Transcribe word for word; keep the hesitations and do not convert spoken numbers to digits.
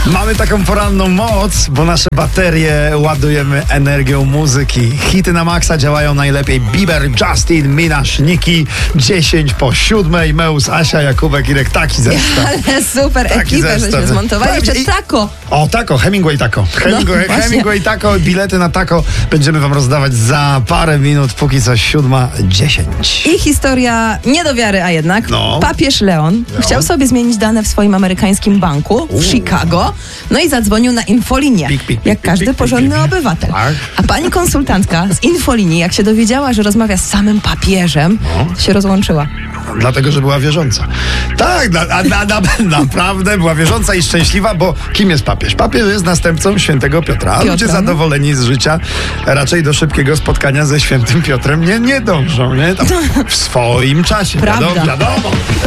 Mamy taką poranną moc, bo nasze baterie ładujemy energią muzyki. Hity na maksa działają najlepiej. Bieber, Justin, Minash, Nicki. dziesięć po siódmej. Meus, Asia, Jakubek, Irek. Taki zestaw. Ale super Taki ekipę, zestaw. żeśmy zmontowali. Tak, Jeszcze i- Taco. O, Taco, Hemingway Taco. Hemingway, właśnie. Hemingway Taco, bilety na Taco będziemy wam rozdawać za parę minut, póki co siódma dziesięć. I historia nie do wiary, a jednak. No. Papież Leon chciał sobie zmienić dane w swoim amerykańskim banku w Chicago, no i zadzwonił na infolinię, Pik, pik, pik, jak pik, każdy pik, porządny pik, pik. obywatel. Tak. A pani konsultantka z infolinii, jak się dowiedziała, że rozmawia z samym papieżem, No. się rozłączyła. Dlatego, że była wierząca. Tak, na, na, na, na, naprawdę była wierząca i szczęśliwa, bo kim jest papież? Papież jest następcą świętego Piotra. A Piotra, ludzie no. zadowoleni z życia raczej do szybkiego spotkania ze świętym Piotrem nie, nie dążą, nie? Tam w swoim czasie. Prawda. Wiadomo, wiadomo.